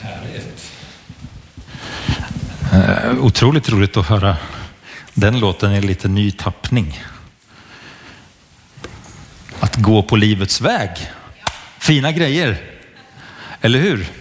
Härligt. Otroligt roligt att höra den låten i lite ny tappning. Att gå på livets väg. Fina grejer. Eller hur?